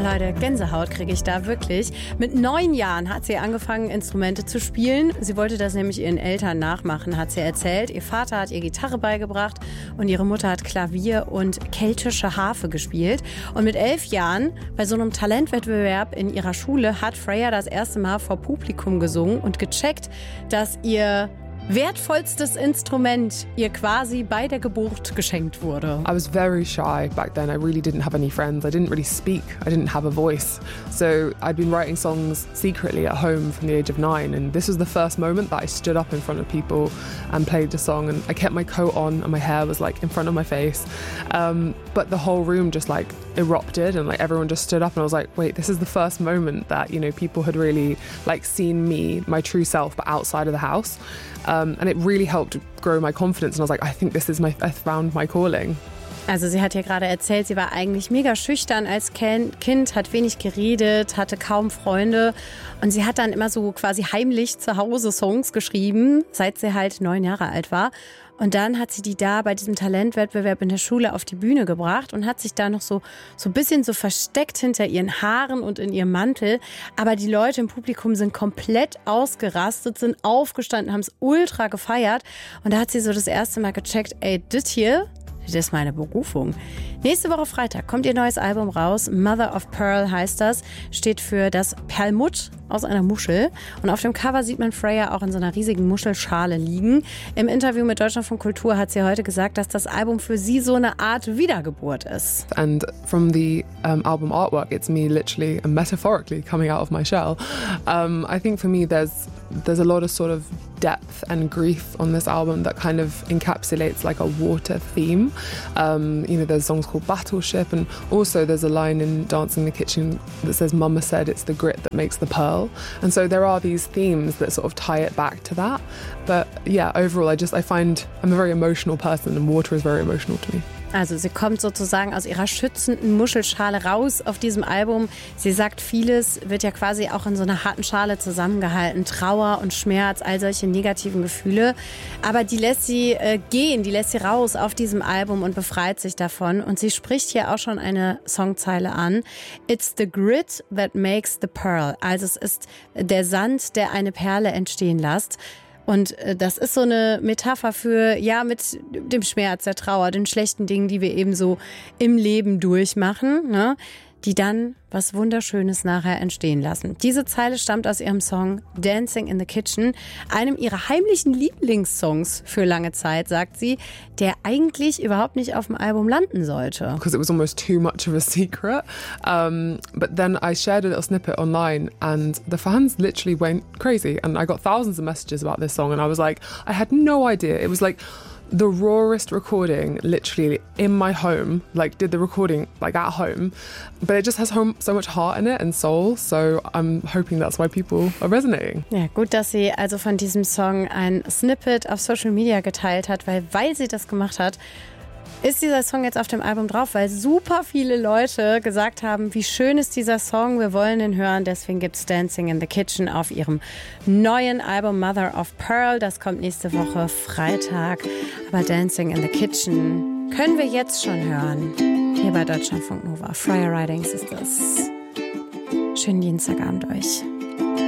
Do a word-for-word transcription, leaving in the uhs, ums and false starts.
Leute, Gänsehaut kriege ich da wirklich. Mit neun Jahren hat sie angefangen, Instrumente zu spielen. Sie wollte das nämlich ihren Eltern nachmachen, hat sie erzählt. Ihr Vater hat ihr Gitarre beigebracht und ihre Mutter hat Klavier und keltische Harfe gespielt. Und mit elf Jahren, bei so einem Talentwettbewerb in ihrer Schule, hat Freya das erste Mal vor Publikum gesungen und gecheckt, dass ihr wertvollstes Instrument ihr quasi bei der Geburt geschenkt wurde. I was very shy back then. I really didn't have any friends. I didn't really speak. I didn't have a voice. So I'd been writing songs secretly at home from the age of nine, and this was the first moment that I stood up in front of people and played the song, and I kept my coat on and my hair was like in front of my face. Um, but the whole room just like erupted and like everyone just stood up, and I was like, wait, this is the first moment that, you know, people had really like seen me, my true self, but outside of the house. Um, and it really helped grow my confidence. And I was like, I think this is my, I found my calling. Also sie hat ja gerade erzählt, sie war eigentlich mega schüchtern als Kind, hat wenig geredet, hatte kaum Freunde. Und sie hat dann immer so quasi heimlich zu Hause Songs geschrieben, seit sie halt neun Jahre alt war. Und dann hat sie die da bei diesem Talentwettbewerb in der Schule auf die Bühne gebracht und hat sich da noch so, so ein bisschen so versteckt hinter ihren Haaren und in ihrem Mantel. Aber die Leute im Publikum sind komplett ausgerastet, sind aufgestanden, haben es ultra gefeiert. Und da hat sie so das erste Mal gecheckt, ey, das hier, das ist meine Berufung. Nächste Woche Freitag kommt ihr neues Album raus. Mother of Pearl heißt das. Steht für das Perlmutt aus einer Muschel. Und auf dem Cover sieht man Freya auch in so einer riesigen Muschelschale liegen. Im Interview mit Deutschlandfunk Kultur hat sie heute gesagt, dass das Album für sie so eine Art Wiedergeburt ist. And from the um, album artwork, it's me literally and metaphorically coming out of my shell. Um, I think for me there's there's a lot of sort of depth and grief on this album that kind of encapsulates like a water theme. Um, you know, there's songs called Battleship, and also there's a line in Dancing in the Kitchen that says, Mama said it's the grit that makes the pearl. And so there are these themes that sort of tie it back to that. But yeah, overall, I just, I find I'm a very emotional person, and water is very emotional to me. Also sie kommt sozusagen aus ihrer schützenden Muschelschale raus auf diesem Album. Sie sagt, vieles wird ja quasi auch in so einer harten Schale zusammengehalten. Trauer und Schmerz, all solche negativen Gefühle. Aber die lässt sie äh, gehen, die lässt sie raus auf diesem Album und befreit sich davon. Und sie spricht hier auch schon eine Songzeile an. It's the grit that makes the pearl. Also es ist der Sand, der eine Perle entstehen lässt. Und das ist so eine Metapher für, ja, mit dem Schmerz, der Trauer, den schlechten Dingen, die wir eben so im Leben durchmachen, ne, die dann was Wunderschönes nachher entstehen lassen. Diese Zeile stammt aus ihrem Song Dancing in the Kitchen, einem ihrer heimlichen Lieblingssongs für lange Zeit, sagt sie, der eigentlich überhaupt nicht auf dem Album landen sollte. Because it was almost too much of a secret. Um, but then I shared a little snippet online and the fans literally went crazy and I got thousands of messages about this song and I was like, I had no idea. It was like the rawest recording literally in my home, like did the recording like at home, but it just has home, so much heart in it and soul, so I'm hoping that's why people are resonating. Ja, gut, dass sie also von diesem Song ein Snippet auf Social Media geteilt hat, weil weil sie das gemacht hat, ist dieser Song jetzt auf dem Album drauf, weil super viele Leute gesagt haben, wie schön ist dieser Song, wir wollen ihn hören. Deswegen gibt's Dancing in the Kitchen auf ihrem neuen Album Mother of Pearl. Das kommt nächste Woche Freitag. Aber Dancing in the Kitchen können wir jetzt schon hören. Hier bei Deutschlandfunk Nova. Freya Ridings ist das. Schönen Dienstagabend euch.